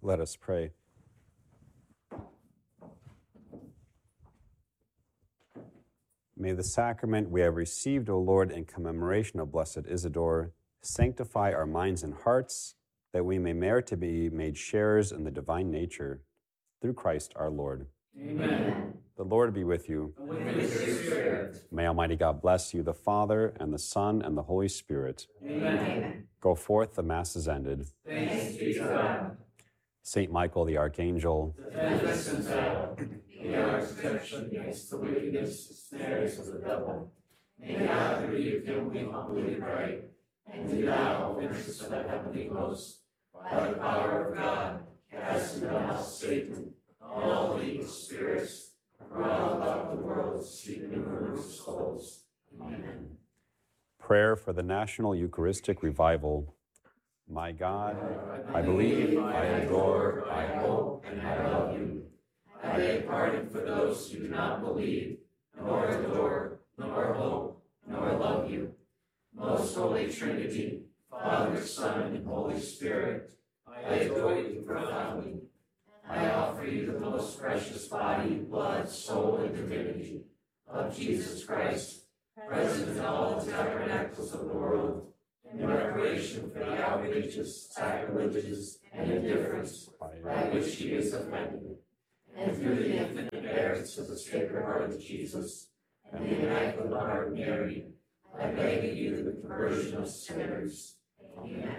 Let us pray. May the sacrament we have received, O Lord, in commemoration of Blessed Isidore, sanctify our minds and hearts, that we may merit to be made sharers in the divine nature, through Christ our Lord. Amen. The Lord be with you. And with your spirit. May Almighty God bless you, the Father, and the Son, and the Holy Spirit. Amen. Go forth, the Mass is ended. Thanks be to God. Saint Michael the Archangel, Defend us in battle. Be our protection against the wickedness and snares of the devil. May God rebuke him, we humbly pray. And do thou, Prince of the heavenly host, by the power of God, cast into hell Satan, all the evil spirits, round about the world, seeking numerous souls. Amen. prayer for the National Eucharistic Revival. My God, I believe, I adore, I hope, and I love you. I beg pardon for those who do not believe, nor adore, nor hope, nor love you. Most Holy Trinity, Father, Son, and Holy Spirit, I adore you profoundly. I offer you the most precious body, blood, soul, and divinity of Jesus Christ, present in all the tabernacles of the world, in reparation for the outrages, sacrileges, and indifference by which he is offended, and through the infinite merits of the Sacred Heart of Jesus and the Immaculate Heart of Mary, I beg of you the conversion of sinners. Amen.